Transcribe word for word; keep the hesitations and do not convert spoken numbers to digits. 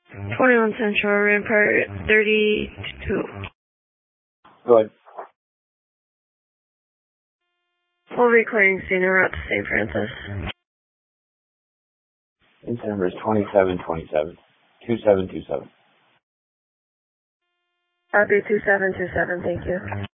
twenty-one Central, Rampart thirty-two. Go ahead. Full recording scene, route to Saint Francis. Incident number is twenty-seven twenty-seven, two seven two seven. Copy two seven two seven, thank you.